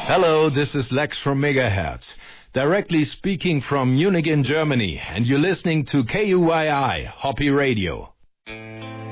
Hello, this is Lex from Megahertz, directly speaking from Munich in Germany, and you're listening to KUYI, Hoppy Radio.